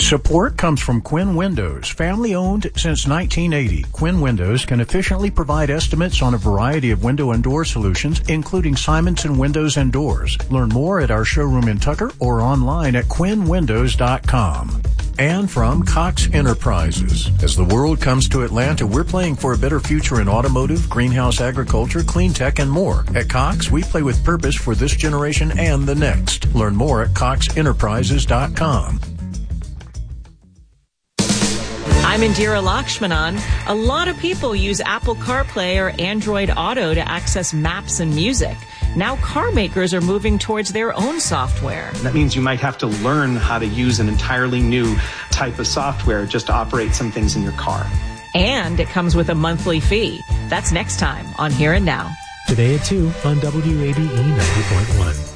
Support comes from Quinn Windows, family-owned since 1980. Quinn Windows can efficiently provide estimates on a variety of window and door solutions, including Simonson Windows and Doors. Learn more at our showroom in Tucker or online at quinnwindows.com. And from Cox Enterprises. As the world comes to Atlanta, we're playing for a better future in automotive, greenhouse agriculture, clean tech, and more. At Cox, we play with purpose for this generation and the next. Learn more at coxenterprises.com. I'm Indira Lakshmanan. A lot of people use Apple CarPlay or Android Auto to access maps and music. Now car makers are moving towards their own software. That means you might have to learn how to use an entirely new type of software just to operate some things in your car. And it comes with a monthly fee. That's next time on Here and Now. Today at 2 on WABE 90.1.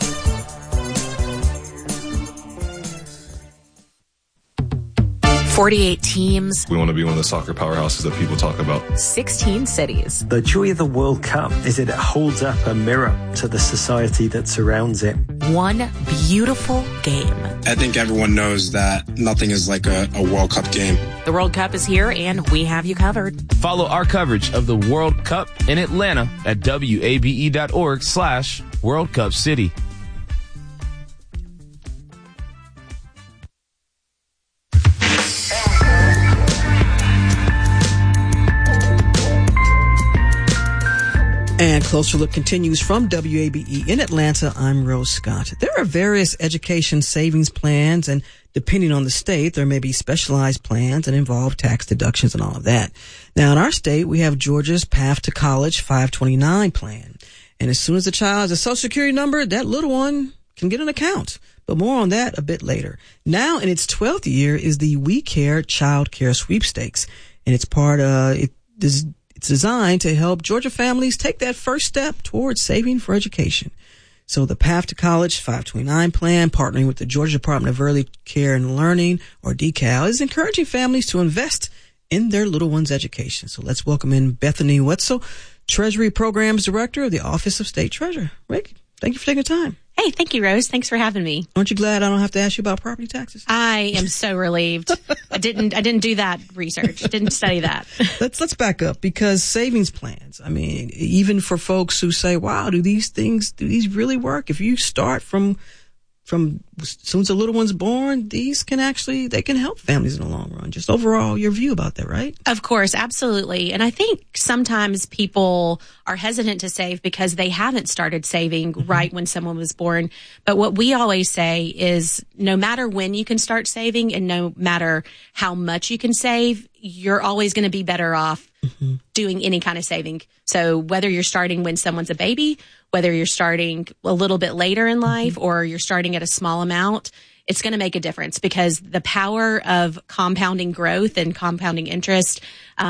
48 teams. We want to be one of the soccer powerhouses that people talk about. 16 cities. The joy of the World Cup is that it holds up a mirror to the society that surrounds it. One beautiful game. I think everyone knows that nothing is like a World Cup game. The World Cup is here, and we have you covered. Follow our coverage of the World Cup in Atlanta at WABE.org/World Cup City. And Closer Look continues from WABE in Atlanta. I'm Rose Scott. There are various education savings plans, and depending on the state, there may be specialized plans and involve tax deductions and all of that. Now, in our state, we have Georgia's Path to College 529 plan. And as soon as the child has a Social Security number, that little one can get an account. But more on that a bit later. Now, in its 12th year, is the We Care Child Care Sweepstakes. And it's It's designed to help Georgia families take that first step towards saving for education. So the Path to College 529 plan, partnering with the Georgia Department of Early Care and Learning, or DECAL, is encouraging families to invest in their little one's education. So let's welcome in Bethany Wetzel, Treasury Programs Director of the Office of State Treasurer. Rick, thank you for taking the time. Hey, thank you, Rose. Thanks for having me. Aren't you glad I don't have to ask you about property taxes? I am so relieved. I didn't do that research. Didn't study that. Let's back up, because savings plans, I mean, even for folks who say, wow, do these really work? If you start from as soon as the little one's born, they can help families in the long run. Just overall, your view about that, right? Of course, absolutely. And I think sometimes people are hesitant to save because they haven't started saving right when someone was born. But what we always say is no matter when you can start saving and no matter how much you can save, you're always going to be better off doing any kind of saving. So whether you're starting when someone's a baby, whether you're starting a little bit later in life, or you're starting at a small amount, it's going to make a difference, because the power of compounding growth and compounding interest,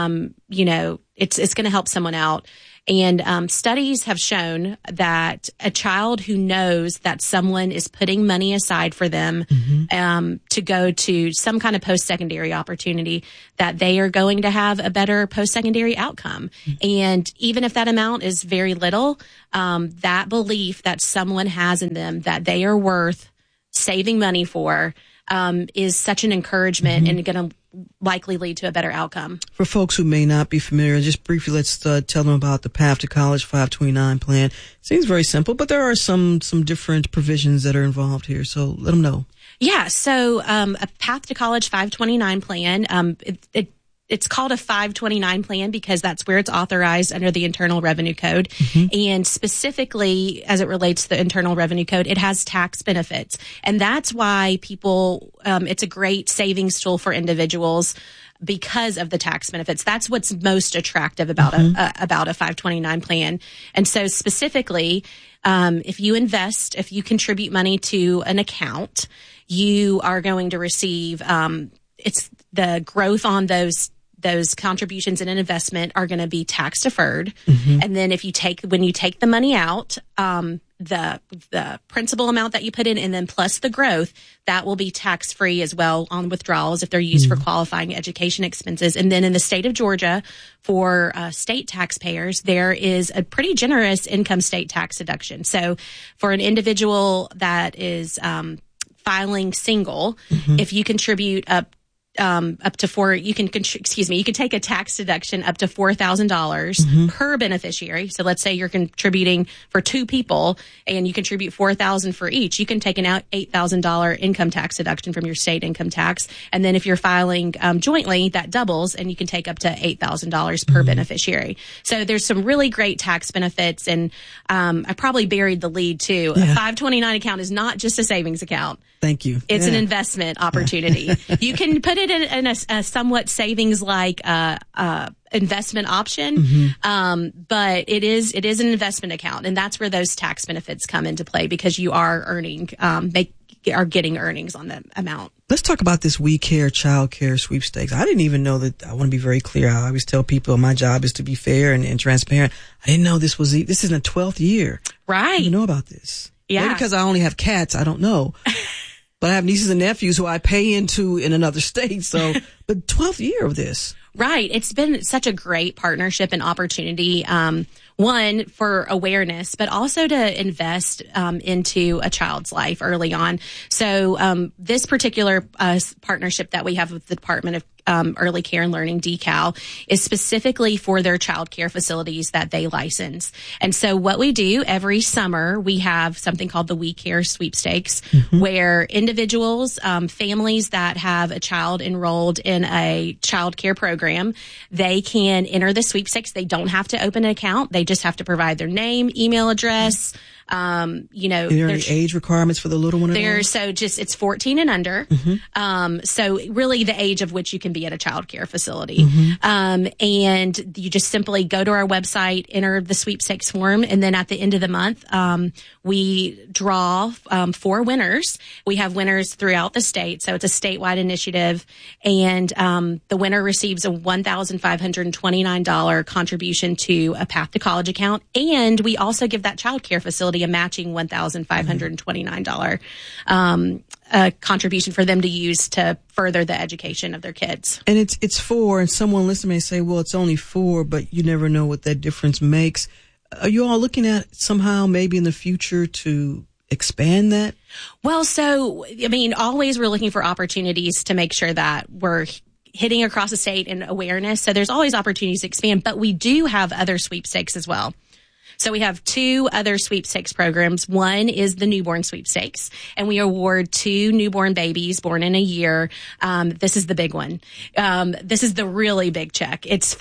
it's going to help someone out. And studies have shown that a child who knows that someone is putting money aside for them to go to some kind of post-secondary opportunity, that they are going to have a better post-secondary outcome. And even if that amount is very little, that belief that someone has in them that they are worth saving money for is such an encouragement and going to likely lead to a better outcome. For folks who may not be familiar, just briefly, let's tell them about the Path to College 529 plan. Seems very simple, but there are some different provisions that are involved here. So let them know. Yeah. So a Path to College 529 plan, it's called a 529 plan because that's where it's authorized under the Internal Revenue Code. And specifically, as it relates to the Internal Revenue Code, it has tax benefits. And that's why people, it's a great savings tool for individuals because of the tax benefits. That's what's most attractive about a 529 plan. And so specifically, if you contribute money to an account, you are going to receive, it's the growth on those contributions in an investment are going to be tax deferred. And then when you take the money out, the principal amount that you put in and then plus the growth, that will be tax free as well on withdrawals if they're used for qualifying education expenses. And then in the state of Georgia, for state taxpayers, there is a pretty generous income state tax deduction. So for an individual that is filing single, if you contribute up to you can take a tax deduction up to $4,000 per beneficiary. So let's say you're contributing for 2 people and you contribute $4,000 for each. You can take an $8,000 income tax deduction from your state income tax. And then if you're filing jointly, that doubles and you can take up to $8,000 per beneficiary. So there's some really great tax benefits. And I probably buried the lead too. Yeah. A 529 account is not just a savings account. Thank you. It's an investment opportunity. You can put it in a somewhat savings-like investment option, but it is an investment account, and that's where those tax benefits come into play because you are earning, are getting earnings on the amount. Let's talk about this We Care Child Care sweepstakes. I didn't even know that. I want to be very clear. I always tell people my job is to be fair and transparent. I didn't know this is in the 12th year. Right. I didn't know about this. Yeah. Maybe because I only have cats. I don't know. But I have nieces and nephews who I pay into in another state. So, but 12th year of this. Right. It's been such a great partnership and opportunity. One, for awareness, but also to invest into a child's life early on. So this particular partnership that we have with the Department of Early Care and Learning, DECAL, is specifically for their child care facilities that they license. And so what we do every summer, we have something called the We Care Sweepstakes, where individuals, families that have a child enrolled in a child care program, they can enter the sweepstakes. They don't have to open an account. They just have to provide their name, email address. Are there any age requirements for the little one? It's 14 and under. So really the age of which you can be at a child care facility. And you just simply go to our website, enter the sweepstakes form. And then at the end of the month, we draw 4 winners. We have winners throughout the state. So it's a statewide initiative. And the winner receives a $1,529 contribution to a Path to College account. And we also give that child care facility a matching $1,529 contribution for them to use to further the education of their kids. And it's 4, and someone listening may say, well, it's only 4, but you never know what that difference makes. Are you all looking at somehow maybe in the future to expand that? Well, always we're looking for opportunities to make sure that we're hitting across the state in awareness. So there's always opportunities to expand, but we do have other sweepstakes as well. So we have 2 other sweepstakes programs. One is the newborn sweepstakes, and we award 2 newborn babies born in a year. This is the big one. This is the really big check. It's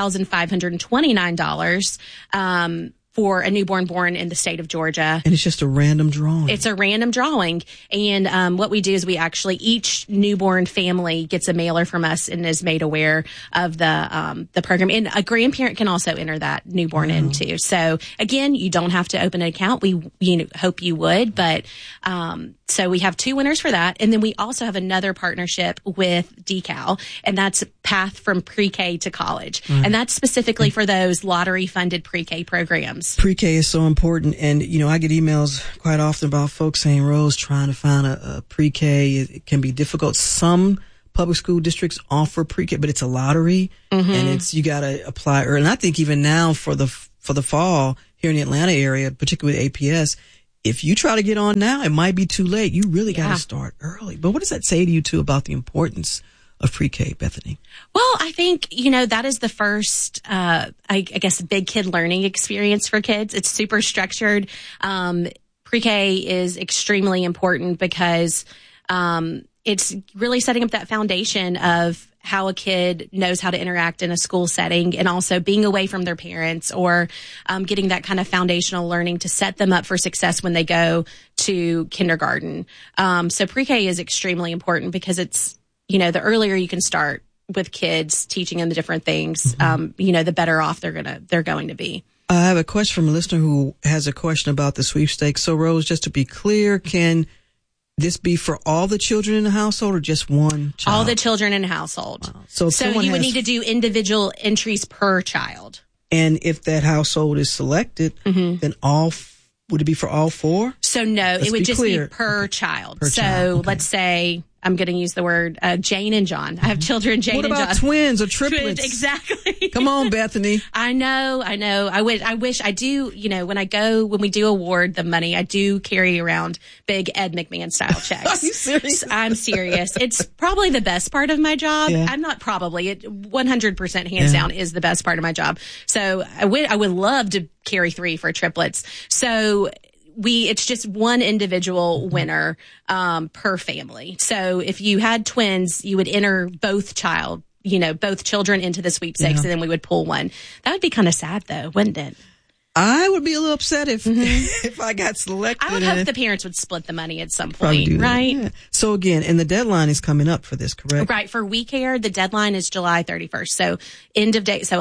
$5,529 for a newborn born in the state of Georgia. And it's just a random drawing. It's a random drawing. And what we do is each newborn family gets a mailer from us and is made aware of the program. And a grandparent can also enter that newborn in too. So again, you don't have to open an account. We hope you would, but so we have 2 winners for that. And then we also have another partnership with DECAL, and that's Path from Pre-K to College. And that's specifically for those lottery-funded pre-K programs. Pre-K is so important. And, I get emails quite often about folks saying, Rose, trying to find a pre-K, it can be difficult. Some public school districts offer pre-K, but it's a lottery, and you got to apply early. And I think even now for the fall here in the Atlanta area, particularly with APS, if you try to get on now, it might be too late. You really got to start early. But what does that say to you, too, about the importance of pre-K, Bethany? Well, I think, that is the first, I guess, big kid learning experience for kids. It's super structured. Pre-K is extremely important because it's really setting up that foundation of how a kid knows how to interact in a school setting, and also being away from their parents, or getting that kind of foundational learning to set them up for success when they go to kindergarten. So pre-K is extremely important because it's, the earlier you can start with kids, teaching them the different things, the better off they're going to be. I have a question from a listener who has a question about the sweepstakes. So Rose, just to be clear, can this be for all the children in the household or just one child? All the children in the household. Wow. So you would need to do individual entries per child. And if that household is selected, then would it be for all 4? So no, it would just be per child. Let's say I'm going to use the word Jane and John. I have children, Jane and John. What about twins or triplets? Exactly. Come on, Bethany. I know. I wish I do, when we do award the money, I do carry around big Ed McMahon style checks. Are you serious? I'm serious. It's probably the best part of my job. Yeah. I'm not probably. It 100% hands down is the best part of my job. So I would love to carry 3 for triplets. So it's just one individual winner per family. So if you had twins, you would enter both children into the sweepstakes, and then we would pull one. That would be kind of sad, though, wouldn't it? I would be a little upset if I got selected. I would hope the parents would split the money at some point, right? Yeah. So again, and the deadline is coming up for this, correct? Right. For We Care, the deadline is July 31st. So end of day, so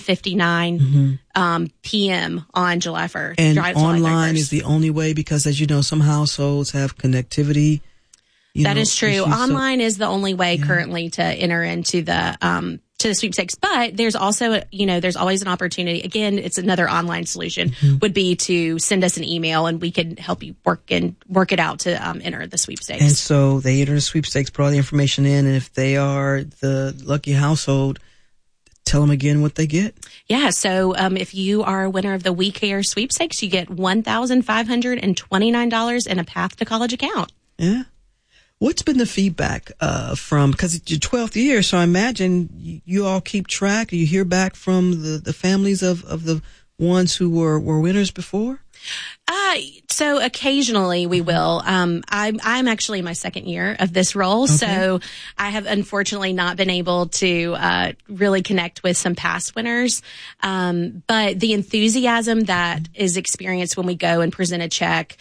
11:59 p.m. on July 1st. And July online is the only way because, as you know, some households have connectivity. That is true. Online is the only way currently to enter into the sweepstakes. But there's also, there's always an opportunity. Again, it's another online solution would be to send us an email and we can help you work it out to enter the sweepstakes. And so they enter the sweepstakes, put all the information in, and if they are the lucky household, tell them again what they get. Yeah. So if you are a winner of the We Care sweepstakes, you get $1,529 in a Path to College account. Yeah. What's been the feedback because it's your 12th year, so I imagine you all keep track. You hear back from the families of the ones who were winners before? So occasionally we will. I'm actually in my second year of this role, so I have unfortunately not been able to really connect with some past winners. But the enthusiasm that is experienced when we go and present a check,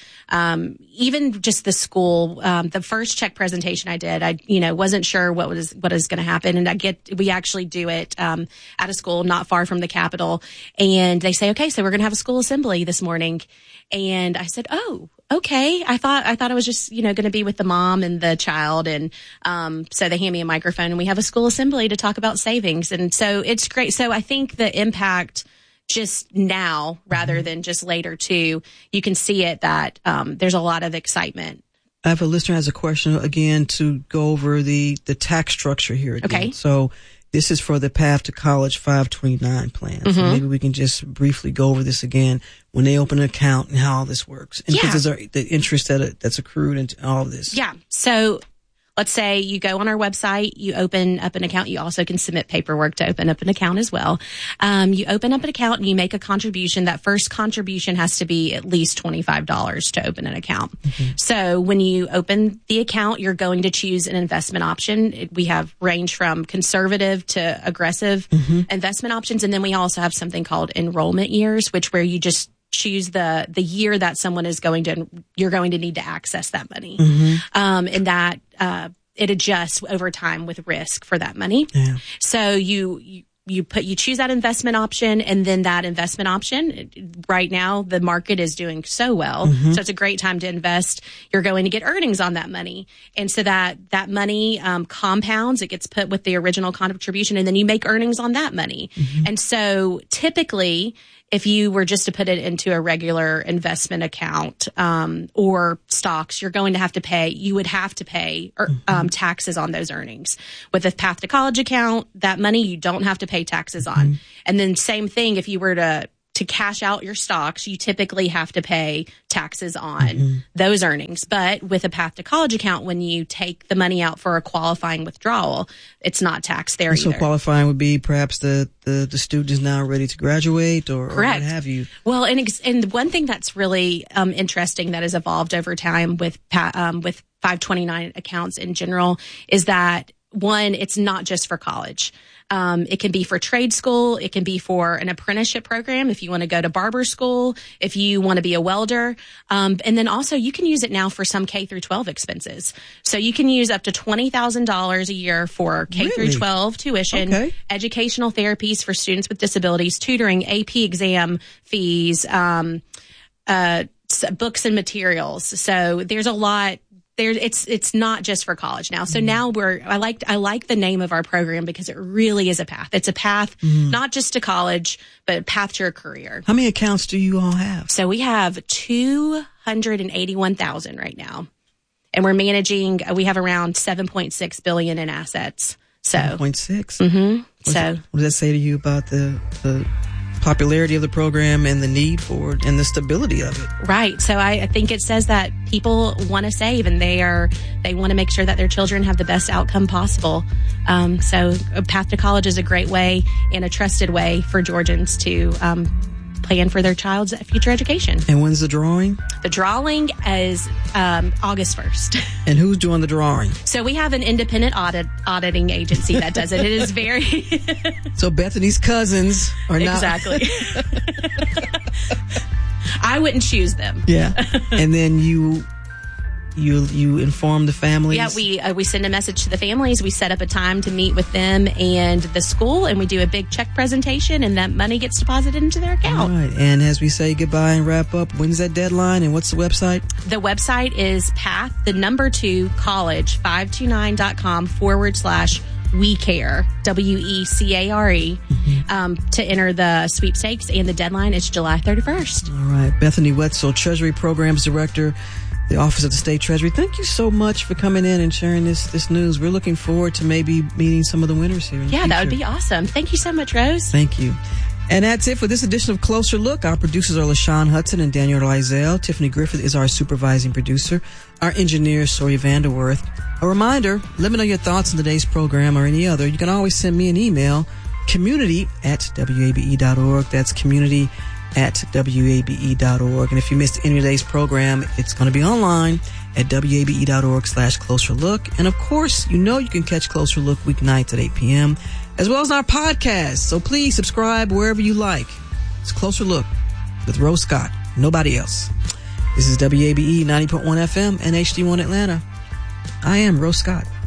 even just the school, the first check presentation I did, I wasn't sure what is going to happen, and we actually do it at a school not far from the Capitol, and they say, okay, so we're going to have a school assembly this morning. And I said, oh, okay. I thought I was just, going to be with the mom and the child. And, so they hand me a microphone and we have a school assembly to talk about savings. And so it's great. So I think the impact just now rather than just later too, you can see it that, there's a lot of excitement. I have a listener who has a question again to go over the tax structure here again. Okay. So this is for the Path to College 529 plan. So maybe we can just briefly go over this again when they open an account and how all this works. And because there's the interest that's accrued into all of this. Yeah. So let's say you go on our website, you open up an account. You also can submit paperwork to open up an account as well. You open up an account and you make a contribution. That first contribution has to be at least $25 to open an account. So when you open the account, you're going to choose an investment option. We have range from conservative to aggressive investment options. And then we also have something called enrollment years, where you just choose the year that you're going to need to access that money. And that, it adjusts over time with risk for that money. Yeah. So you choose that investment option, and then that investment option, right now the market is doing so well. So it's a great time to invest. You're going to get earnings on that money. And so that money, compounds, it gets put with the original contribution, and then you make earnings on that money. And so typically, if you were just to put it into a regular investment account, or stocks, you would have to pay taxes on those earnings. With a Path to College account, that money you don't have to pay taxes on. And then same thing, if you were to cash out your stocks, you typically have to pay taxes on those earnings. But with a Path to College account, when you take the money out for a qualifying withdrawal, it's not taxed there either. So qualifying would be perhaps the student is now ready to graduate or what have you. Well, and one thing that's really interesting that has evolved over time with 529 accounts in general is that, one, it's not just for college. It can be for trade school. It can be for an apprenticeship program if you want to go to barber school, if you want to be a welder. And then also you can use it now for some K through 12 expenses. So you can use up to $20,000 a year for K through 12 tuition, educational therapies for students with disabilities, tutoring, AP exam fees, books and materials. So there's a lot. It's not just for college now. So now I like the name of our program because it really is a path. It's a path, not just to college, but a path to a career. How many accounts do you all have? So we have $581,000 right now. And we're managing, we have around $7.6 billion in assets. So 7.6. Mm-hmm. What does that say to you about the popularity of the program and the need for it and the stability of it? Right. So I think it says that people want to save and they want to make sure that their children have the best outcome possible. So a Path to College is a great way and a trusted way for Georgians to plan for their child's future education. And when's the drawing? The drawing is August 1st. And who's doing the drawing? So we have an independent auditing agency that does it. It is very... So Bethany's cousins are not... Exactly. I wouldn't choose them. Yeah. And then you inform the families? Yeah, we send a message to the families. We set up a time to meet with them and the school, and we do a big check presentation, and that money gets deposited into their account. All right. And as we say goodbye and wrap up, when's that deadline, and what's the website? The website is path2college529.com/WeCare, WECARE, to enter the sweepstakes, and the deadline is July 31st. All right. Bethany Wetzel, Treasury Programs Director, the Office of the State Treasury. Thank you so much for coming in and sharing this news. We're looking forward to maybe meeting some of the winners here in the future. That would be awesome. Thank you so much, Rose. Thank you. And that's it for this edition of Closer Look. Our producers are LaShawn Hudson and Daniel Lizell. Tiffany Griffith is our supervising producer. Our engineer is Sawyer Vanderworth. A reminder, let me know your thoughts on today's program or any other. You can always send me an email, community@wabe.org. That's community@wabe.org. And if you missed any of today's program, it's going to be online at wabe.org/Closer Look. And of course, you can catch Closer Look weeknights at 8 p.m. as well as our podcast. So please subscribe wherever you like. It's Closer Look with Rose Scott. Nobody else. This is WABE 90.1 FM and HD1 Atlanta. I am Rose Scott.